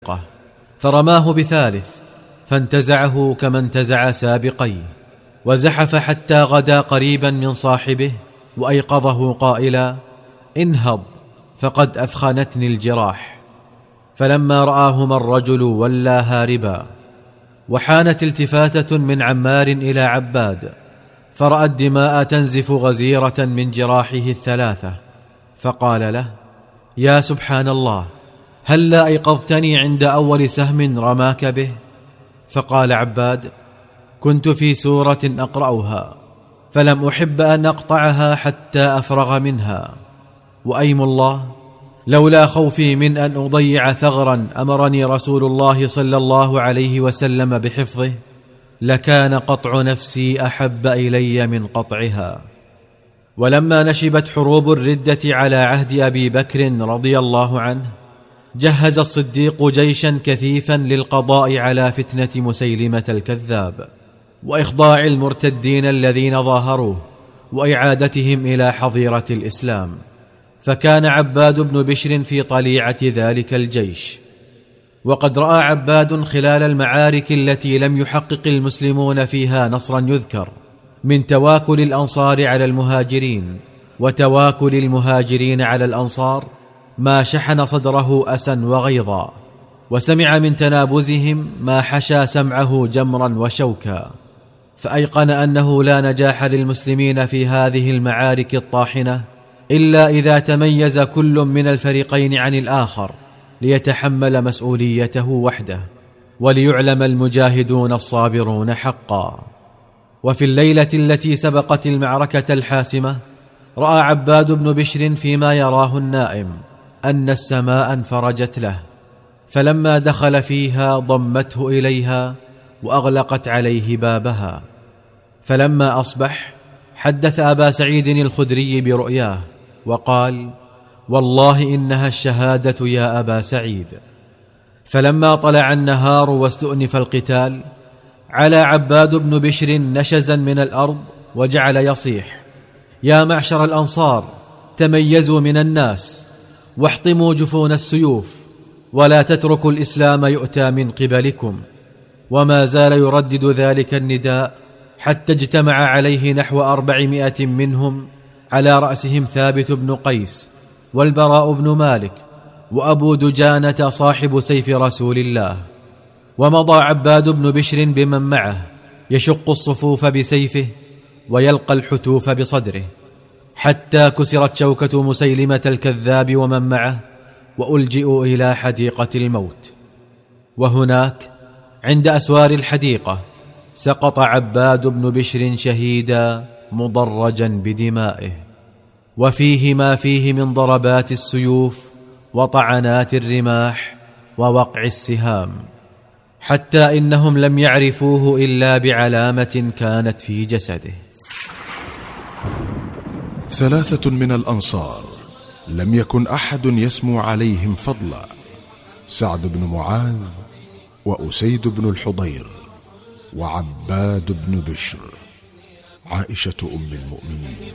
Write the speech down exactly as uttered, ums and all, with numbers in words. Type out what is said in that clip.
فرماه بثالث فانتزعه كما انتزع سابقيه، وزحف حتى غدا قريبا من صاحبه وأيقظه قائلا: انهض فقد أثخنتني الجراح. فلما رآهما الرجل ولى هاربا، وحانت التفاتة من عمار إلى عباد، فرأى الدماء تنزف غزيرة من جراحه الثلاثة، فقال له: يا سبحان الله، هلا أيقظتني عند أول سهم رماك به؟ فقال عباد: كنت في سورة أقرأها فلم أحب أن أقطعها حتى أفرغ منها، وأيم الله لولا خوفي من أن أضيع ثغرا أمرني رسول الله صلى الله عليه وسلم بحفظه لكان قطع نفسي أحب إلي من قطعها. ولما نشبت حروب الردة على عهد أبي بكر رضي الله عنه، جهز الصديق جيشا كثيفا للقضاء على فتنة مسيلمة الكذاب وإخضاع المرتدين الذين ظاهروه وإعادتهم إلى حظيرة الإسلام. فكان عباد بن بشر في طليعة ذلك الجيش. وقد رأى عباد خلال المعارك التي لم يحقق المسلمون فيها نصرا يذكر من تواكل الأنصار على المهاجرين وتواكل المهاجرين على الأنصار ما شحن صدره أسا وغيظا، وسمع من تنابزهم ما حشى سمعه جمرا وشوكا، فأيقن أنه لا نجاح للمسلمين في هذه المعارك الطاحنة إلا إذا تميز كل من الفريقين عن الآخر ليتحمل مسؤوليته وحده، وليعلم المجاهدون الصابرون حقا. وفي الليلة التي سبقت المعركة الحاسمة، رأى عباد بن بشر فيما يراه النائم أن السماء انفرجت له، فلما دخل فيها ضمته إليها وأغلقت عليه بابها. فلما أصبح حدث أبا سعيد الخدري برؤياه وقال: والله إنها الشهادة يا أبا سعيد. فلما طلع النهار واستؤنف القتال، على عباد بن بشر نشزا من الأرض وجعل يصيح: يا معشر الأنصار، تميزوا من الناس واحطموا جفون السيوف، ولا تتركوا الإسلام يؤتى من قبلكم. وما زال يردد ذلك النداء حتى اجتمع عليه نحو أربعمائة منهم، على رأسهم ثابت بن قيس والبراء بن مالك وأبو دجانة صاحب سيف رسول الله. ومضى عباد بن بشر بمن معه يشق الصفوف بسيفه ويلقى الحتوف بصدره، حتى كسرت شوكة مسيلمة الكذاب ومن معه وألجئوا إلى حديقة الموت. وهناك عند أسوار الحديقة سقط عباد بن بشر شهيدا مضرجا بدمائه، وفيه ما فيه من ضربات السيوف وطعنات الرماح ووقع السهام، حتى إنهم لم يعرفوه إلا بعلامة كانت في جسده. ثلاثة من الأنصار لم يكن أحد يسمو عليهم فضلا: سعد بن معاذ، وأسيد بن الحضير، وعباد بن بشر. عائشة أم المؤمنين.